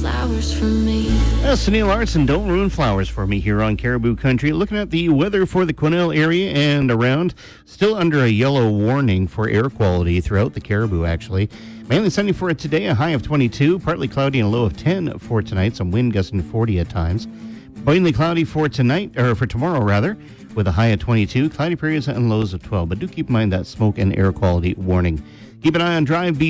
flowers for me. That's Neil Larson, Don't Ruin Flowers for Me here on Caribou Country. Looking at the weather for the Quesnel area and around, still under a yellow warning for air quality throughout the Caribou, actually. Mainly sunny for today, a high of 22, partly cloudy and a low of 10 for tonight, some wind gusting 40 at times. Mainly cloudy for tonight, or for tomorrow rather, with a high of 22, cloudy periods and lows of 12. But do keep in mind that smoke and air quality warning. Keep an eye on Drive